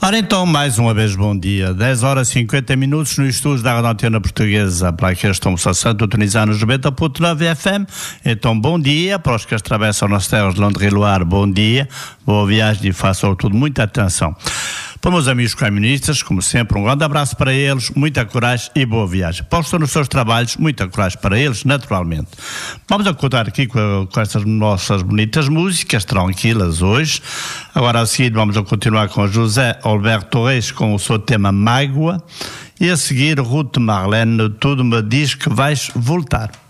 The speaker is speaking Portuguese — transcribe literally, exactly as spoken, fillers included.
Ora então, mais uma vez, bom dia. dez horas e cinquenta minutos no estúdio da Rádio Antena Portuguesa, para aqueles que estão Santo utilizar nos noventa ponto nove F M. Então, bom dia. Para os que atravessam nas terras de Londres e Loire, bom dia. Boa viagem e façam tudo muita atenção. Para meus amigos caministas, como sempre, um grande abraço para eles, muita coragem e boa viagem. Para os que estão nos seus trabalhos, muita coragem para eles, naturalmente. Vamos a contar aqui com, com estas nossas bonitas músicas, tranquilas hoje. Agora a seguir vamos a continuar com José Alberto Torres com o seu tema Mágoa. E a seguir Ruth Marlene, tudo me diz que vais voltar.